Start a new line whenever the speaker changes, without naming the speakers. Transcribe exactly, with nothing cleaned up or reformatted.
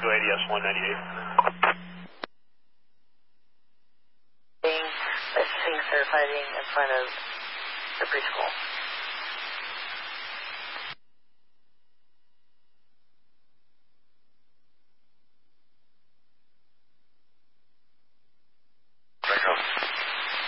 Eagle A D S one ninety-eight.
It thinks they're fighting in front of the preschool.